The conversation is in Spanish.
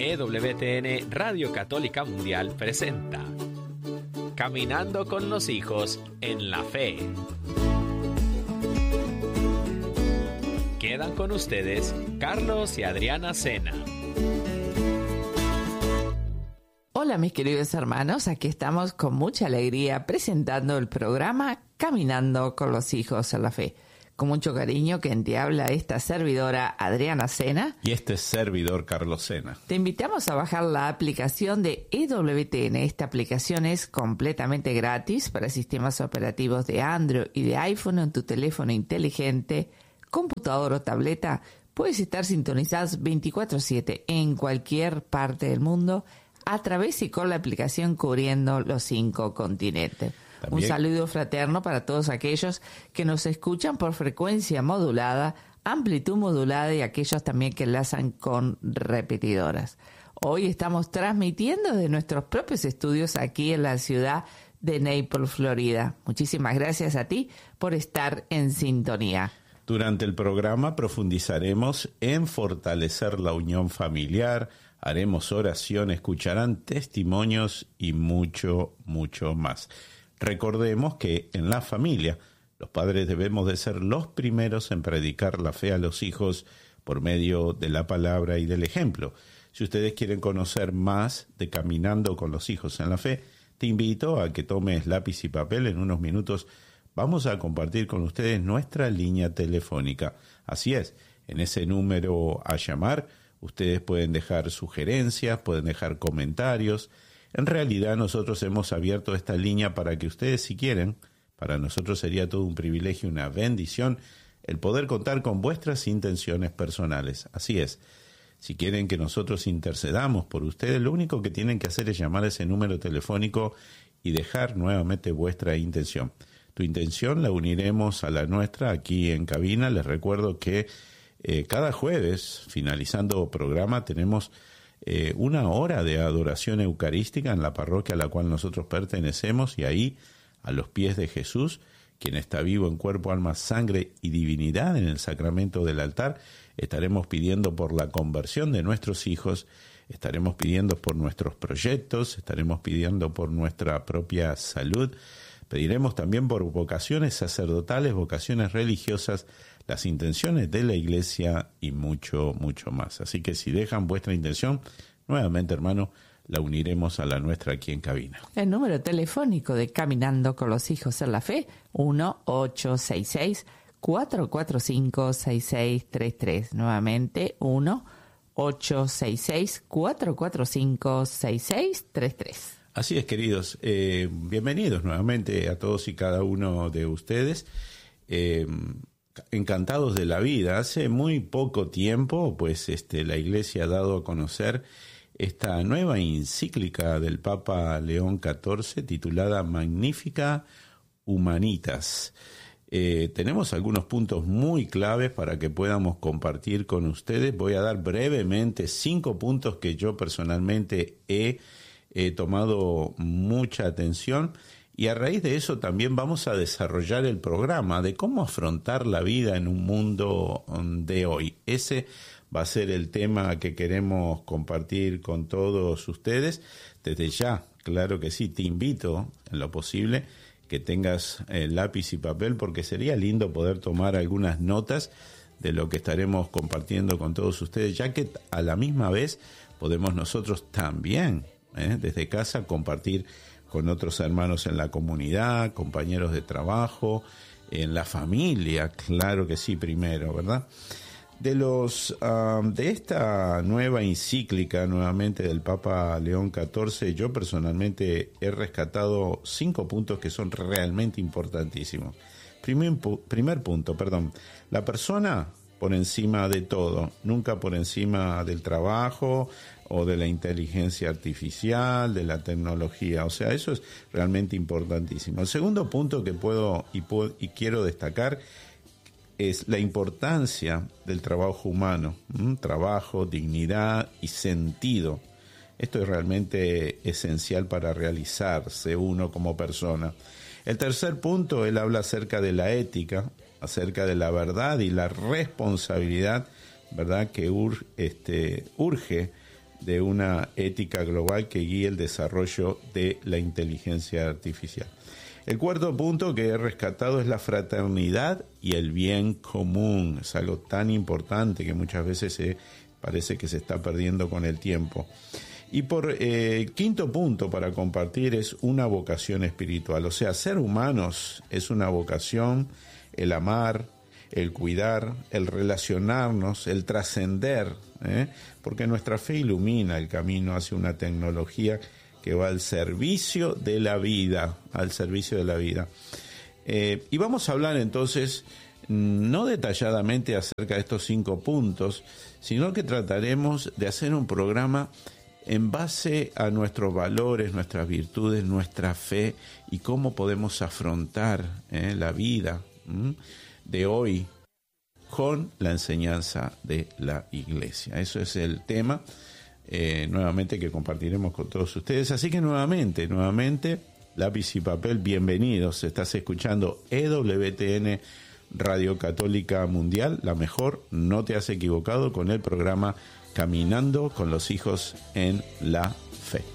EWTN Radio Católica Mundial presenta Caminando con los hijos en la fe. Quedan con ustedes Carlos y Adriana Sena. Hola mis queridos hermanos, aquí estamos con mucha alegría presentando el programa Caminando con los hijos en la fe. Con mucho cariño, quien te habla esta servidora Adriana Sena. Y este servidor Carlos Sena. Te invitamos a bajar la aplicación de EWTN. Esta aplicación es completamente gratis para sistemas operativos de Android y de iPhone en tu teléfono inteligente, computador o tableta. Puedes estar sintonizados 24/7 en cualquier parte del mundo a través y con la aplicación cubriendo los 5 continentes. También. Un saludo fraterno para todos aquellos que nos escuchan por frecuencia modulada, amplitud modulada y aquellos también que enlazan con repetidoras. Hoy estamos transmitiendo de nuestros propios estudios aquí en la ciudad de Naples, Florida. Muchísimas gracias a ti por estar en sintonía. Durante el programa profundizaremos en fortalecer la unión familiar, haremos oración, escucharán testimonios y mucho, mucho más. Recordemos que en la familia los padres debemos de ser los primeros en predicar la fe a los hijos por medio de la palabra y del ejemplo. Si ustedes quieren conocer más de Caminando con los hijos en la fe, te invito a que tomes lápiz y papel. En unos minutos vamos a compartir con ustedes nuestra línea telefónica. Así es, en ese número a llamar, ustedes pueden dejar sugerencias, pueden dejar comentarios. En realidad nosotros hemos abierto esta línea para que ustedes, si quieren, para nosotros sería todo un privilegio, una bendición, el poder contar con vuestras intenciones personales. Así es, si quieren que nosotros intercedamos por ustedes, lo único que tienen que hacer es llamar a ese número telefónico y dejar nuevamente vuestra intención. Tu intención la uniremos a la nuestra aquí en cabina. Les recuerdo que cada jueves, finalizando programa, tenemos una hora de adoración eucarística en la parroquia a la cual nosotros pertenecemos, y ahí, a los pies de Jesús, quien está vivo en cuerpo, alma, sangre y divinidad en el sacramento del altar, estaremos pidiendo por la conversión de nuestros hijos, estaremos pidiendo por nuestros proyectos, estaremos pidiendo por nuestra propia salud, pediremos también por vocaciones sacerdotales, vocaciones religiosas, las intenciones de la iglesia y mucho, mucho más. Así que si dejan vuestra intención, nuevamente, hermano, la uniremos a la nuestra aquí en cabina. El número telefónico de Caminando con los hijos en la fe, 1-866-445-6633. Nuevamente, 1-866-445-6633. Así es, queridos. Bienvenidos nuevamente a todos y cada uno de ustedes. Encantados de la vida. Hace muy poco tiempo, pues la Iglesia ha dado a conocer esta nueva encíclica del Papa León XIV titulada Magnificat Humanitas. Tenemos algunos puntos muy claves para que podamos compartir con ustedes. Voy a dar brevemente 5 puntos que yo personalmente he tomado mucha atención. Y a raíz de eso también vamos a desarrollar el programa de cómo afrontar la vida en un mundo de hoy. Ese va a ser el tema que queremos compartir con todos ustedes. Desde ya, claro que sí, te invito en lo posible que tengas lápiz y papel, porque sería lindo poder tomar algunas notas de lo que estaremos compartiendo con todos ustedes, ya que a la misma vez podemos nosotros también, desde casa, compartir con otros hermanos en la comunidad, compañeros de trabajo, en la familia, claro que sí, primero, ¿verdad? De esta nueva encíclica, nuevamente del Papa León XIV, yo personalmente he rescatado 5 puntos que son realmente importantísimos. Primer punto, la persona por encima de todo, nunca por encima del trabajo o de la inteligencia artificial, de la tecnología. O sea, eso es realmente importantísimo. El segundo punto que puedo y quiero destacar es la importancia del trabajo humano, trabajo, dignidad y sentido. Esto es realmente esencial para realizarse uno como persona. El tercer punto, él habla acerca de la ética, acerca de la verdad y la responsabilidad, ¿verdad?, que urge de una ética global que guíe el desarrollo de la inteligencia artificial. El cuarto punto que he rescatado es la fraternidad y el bien común. Es algo tan importante que muchas veces parece que se está perdiendo con el tiempo. Y por quinto punto para compartir es una vocación espiritual. O sea, ser humanos es una vocación, el amar, el cuidar, el relacionarnos, el trascender, porque nuestra fe ilumina el camino hacia una tecnología que va al servicio de la vida, y vamos a hablar entonces, no detalladamente acerca de estos 5 puntos, sino que trataremos de hacer un programa en base a nuestros valores, nuestras virtudes, nuestra fe y cómo podemos afrontar la vida de hoy con la enseñanza de la Iglesia. Eso es el tema nuevamente que compartiremos con todos ustedes. Así que nuevamente, lápiz y papel, bienvenidos. Estás escuchando EWTN Radio Católica Mundial, la mejor, no te has equivocado, con el programa Caminando con los Hijos en la Fe.